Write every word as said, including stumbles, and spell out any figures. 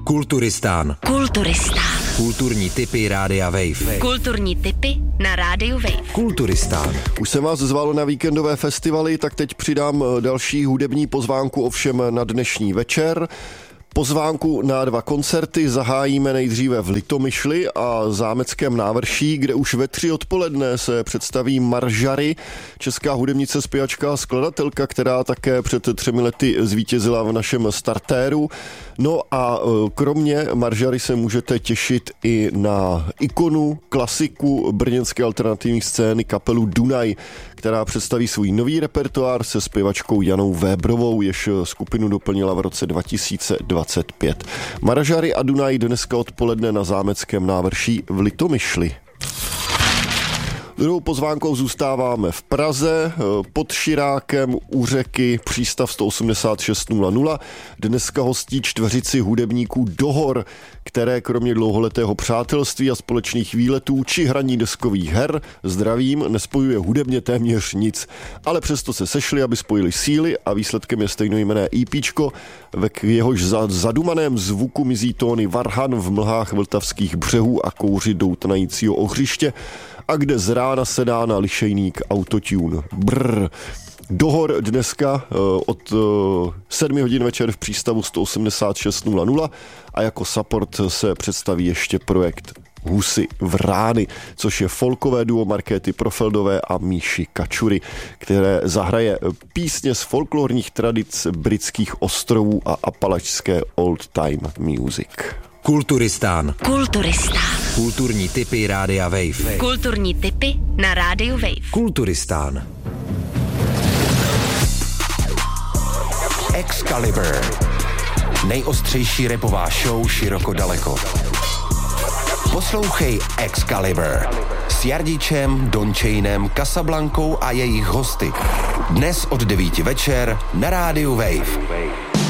Kulturistán. Kulturistán. Kulturní tipy Rádia Wave. Kulturní tipy na Rádiu Wave. Kulturistán. Už jsem vás zvalo na víkendové festivaly, tak teď přidám další hudební pozvánku, ovšem na dnešní večer. Pozvánku na dva koncerty zahájíme nejdříve v Litomyšli a Zámeckém návrší, kde už ve tři odpoledne se představí Maržary, česká hudebnice, zpěvačka a skladatelka, která také před třemi lety zvítězila v našem startéru. No a kromě Maržary se můžete těšit i na ikonu, klasiku brněnské alternativní scény, kapelu Dunaj, která představí svůj nový repertoár se zpěvačkou Janou Vébrovou, jež skupinu doplnila v roce dva tisíce dvacet pět. Maržary a Dunaj dneska odpoledne na Zámeckém návrší v Litomyšli. Druhou pozvánkou zůstáváme v Praze, pod Širákem u řeky, přístav sto osmdesát šest nula nula. Dneska hostí čtveřici hudebníků Dohor, které kromě dlouholetého přátelství a společných výletů či hraní deskových her zdravím nespojuje hudebně téměř nic. Ale přesto se sešli, aby spojili síly a výsledkem je stejnojmenné EPčko, ve jehož za zadumaném zvuku mizí tóny varhan v mlhách vltavských břehů a kouři doutnajícího ohřiště, a kde z rána sedá na lišejník autotune. Brr. Dohor dneska od sedmi hodin večer v přístavu sto osmdesát šest nula nula a jako support se představí ještě projekt Husy v rány, což je folkové duo Markéty Profeldové a Míši Kačury, které zahraje písně z folklorních tradic britských ostrovů a apalačské old time music. Kulturistán. Kulturistán. Kulturní tipy Rádia Wave. Kulturní tipy na Rádiu Wave. Kulturistán. Excalibur. Nejostřejší rapová show široko daleko. Poslouchej Excalibur s Jardičem, Dončejnem, Casablankou a jejich hosty. Dnes od devíti večer na Rádiu Wave.